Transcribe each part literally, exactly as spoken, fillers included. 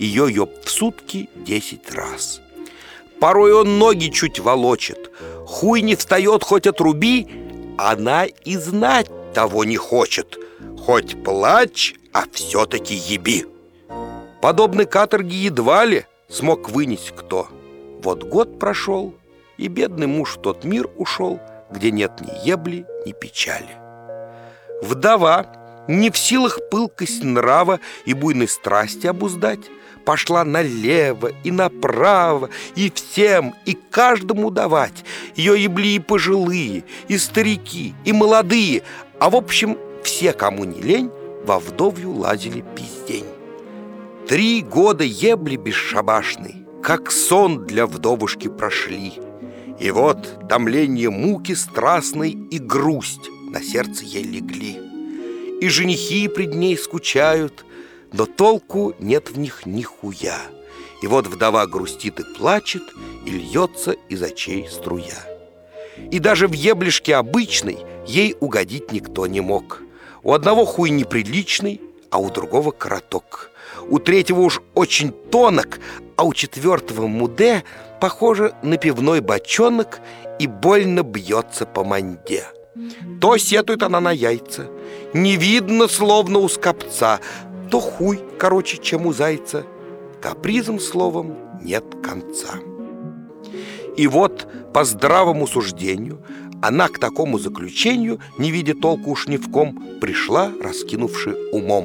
и йо-йо в сутки десять раз. Порой он ноги чуть волочит, хуй не встает, хоть отруби, она и знать того не хочет. Хоть плачь, а все-таки еби. Подобной каторги едва ли смог вынести кто. Вот год прошел, и бедный муж в тот мир ушел, где нет ни ебли, ни печали. Вдова, не в силах пылкость нрава и буйной страсти обуздать, пошла налево и направо, и всем, и каждому давать. Ее ебли и пожилые, и старики, и молодые, а в общем, все, кому не лень, во вдовью лазили пиздень. Три года ебли бесшабашной, как сон для вдовушки прошли. И вот томление муки страстной и грусть на сердце ей легли. И женихи пред ней скучают, но толку нет в них нихуя. И вот вдова грустит и плачет, и льется из очей струя. И даже в еблишке обычной ей угодить никто не мог. У одного хуй неприличный, а у другого короток. У третьего уж очень тонок, а у четвертого муде похоже на пивной бочонок и больно бьется по манде. То сетует она на яйца, не видно, словно у скопца, то хуй короче, чем у зайца. Капризом, словом, нет конца. И вот, по здравому суждению, она к такому заключению, не видя толку уж ни в ком, пришла, раскинувши умом.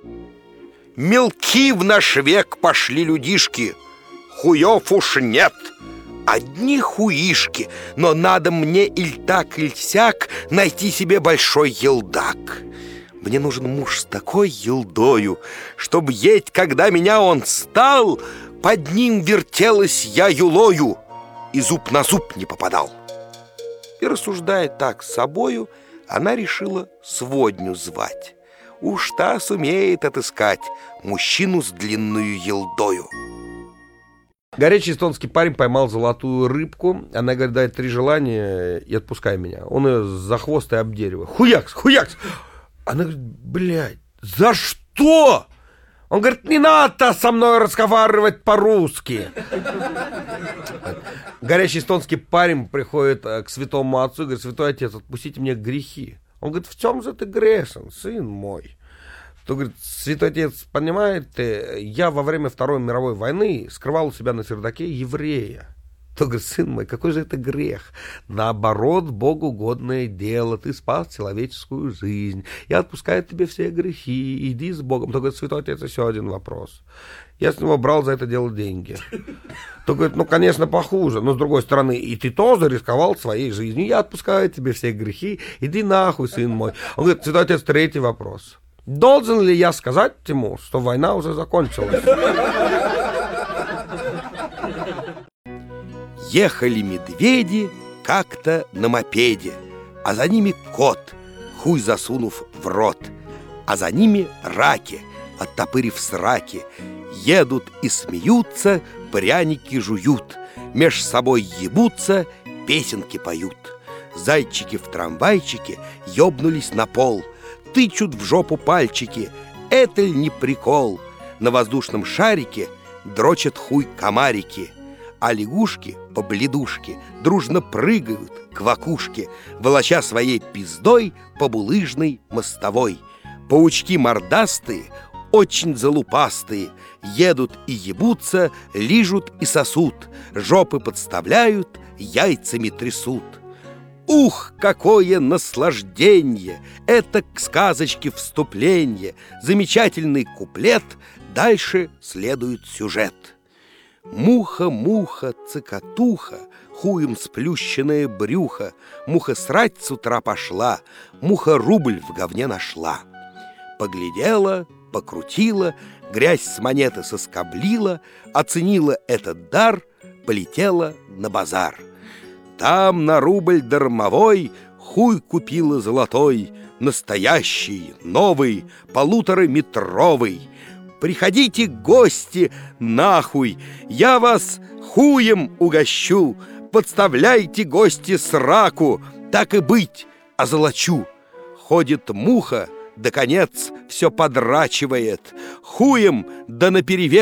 Мелки в наш век пошли людишки, хуев уж нет, одни хуишки, но надо мне иль так, иль сяк найти себе большой елдак. Мне нужен муж с такой елдою, чтоб еть, когда меня он стал, под ним вертелась я юлою, и зуб на зуб не попадал. И, рассуждая так с собою, она решила сводню звать. Уж та сумеет отыскать мужчину с длинную елдою. Горячий эстонский парень поймал золотую рыбку. Она говорит, дай три желания и отпускай меня. Он ее за хвост и об дерево. Хуякс, хуякс! Она говорит, блядь, за что? Он говорит, не надо со мной разговаривать по-русски. Горячий эстонский парень приходит к святому отцу и говорит, святой отец, отпустите мне грехи. Он говорит, в чем же ты грешен, сын мой? То говорит, святой отец, понимаете, я во время Второй мировой войны скрывал у себя на чердаке еврея. То говорит, сын мой, какой же это грех? Наоборот, Богу угодное дело, ты спас человеческую жизнь, я отпускаю тебе все грехи, иди с Богом. То говорит, святой отец, еще один вопрос. Я с него брал за это дело деньги. То говорит, ну, конечно, похуже, но с другой стороны, и ты тоже рисковал своей жизнью, я отпускаю тебе все грехи, иди нахуй, сын мой. Он говорит, святой отец, третий вопрос. Должен ли я сказать ему, что война уже закончилась? Ехали медведи как-то на мопеде, а за ними кот, хуй засунув в рот, а за ними раки, оттопырив сраки, едут и смеются, пряники жуют, меж собой ебутся, песенки поют. Зайчики в трамвайчике ёбнулись на пол, тычут в жопу пальчики, это ль не прикол? На воздушном шарике дрочат хуй комарики, а лягушки по бледушке дружно прыгают к вакушке, волоча своей пиздой по булыжной мостовой. Паучки мордастые, очень залупастые, едут и ебутся, лижут и сосут, жопы подставляют, яйцами трясут. Ух, какое наслаждение! Это к сказочке вступление, замечательный куплет, дальше следует сюжет. Муха, муха, цикатуха, хуем сплющенное брюхо, муха срать с утра пошла, муха рубль в говне нашла. Поглядела, покрутила, грязь с монеты соскоблила, оценила этот дар, полетела на базар. Там на рубль дармовой хуй купила золотой, настоящий, новый, полутораметровый. Приходите, гости, нахуй, я вас хуем угощу, подставляйте, гости, сраку, так и быть, озолочу. Ходит муха, да конец все подрачивает, хуем да наперевес